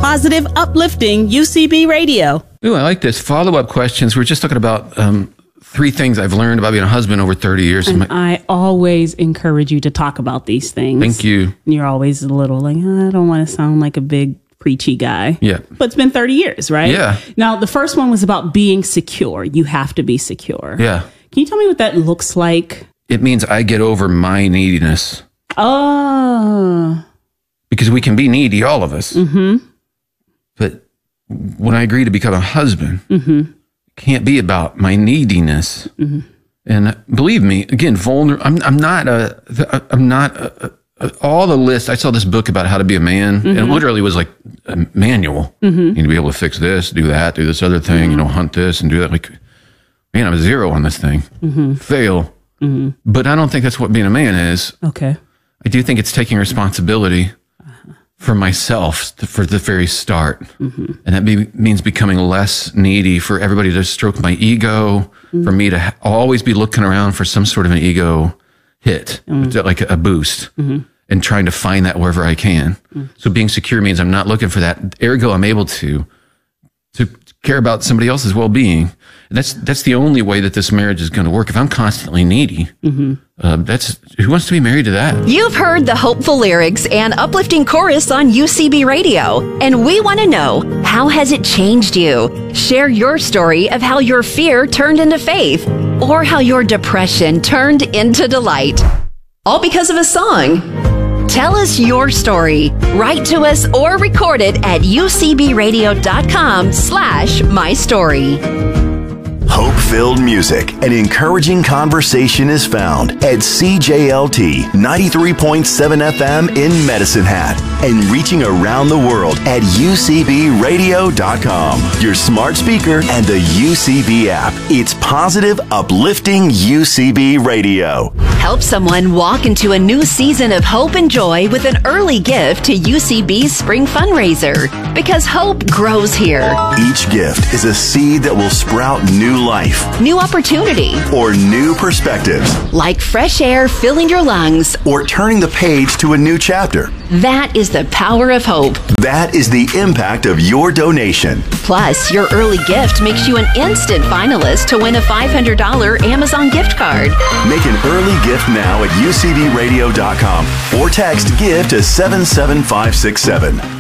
positive, uplifting UCB Radio. Ooh, I like this. Follow-up questions. We're just talking about 3 things I've learned about being a husband over 30 years. And I always encourage you to talk about these things. Thank you. You're always a little like, I don't want to sound like a big preachy guy. Yeah. But it's been 30 years, right? Yeah. Now, the first one was about being secure. You have to be secure. Yeah. Can you tell me what that looks like? It means I get over my neediness. Oh. Because we can be needy, all of us. Mm-hmm. But when I agree to become a husband, it can't be about my neediness. Mm-hmm. And believe me, again, vulnerable. I'm not all the list. I saw this book about how to be a man, and it literally was like a manual. You need to be able to fix this, do that, do this other thing, hunt this and do that. Like, man, I'm a 0 on this thing. Fail. But I don't think that's what being a man is. Okay. I do think it's taking responsibility for myself for the very start. And that means becoming less needy, for everybody to stroke my ego, for me to always be looking around for some sort of an ego hit, like a boost, and trying to find that wherever I can. So being secure means I'm not looking for that. Ergo, I'm able to care about somebody else's well-being. And that's the only way that this marriage is going to work. If I'm constantly needy, that's who wants to be married to that? You've heard the hopeful lyrics and uplifting chorus on UCB Radio, and we want to know, how has it changed you? Share your story of how your fear turned into faith, or how your depression turned into delight. All because of a song. Tell us your story. Write to us or record it at ucbradio.com/mystory. Hope-filled music and encouraging conversation is found at CJLT 93.7 FM in Medicine Hat and reaching around the world at ucbradio.com, your smart speaker, and the UCB app. It's positive, uplifting UCB Radio. Help someone walk into a new season of hope and joy with an early gift to UCB's spring fundraiser, because hope grows here. Each gift is a seed that will sprout new life, new opportunity, or new perspectives, like fresh air filling your lungs, or turning the page to a new chapter. That is the power of hope. That is the impact of your donation. Plus, your early gift makes you an instant finalist to win a $500 Amazon gift card. Make an early gift now at ucbradio.com or text GIVE to 77567.